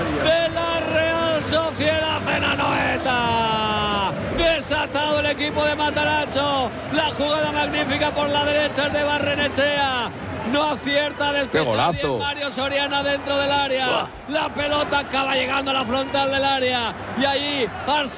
de la Real Sociedad en Anoeta. Desatado el equipo de Matarazzo. La jugada magnífica por la derecha es de Barrenechea. No acierta después Mario Soriano dentro del área. La pelota acaba llegando a la frontal del área. Y allí Arce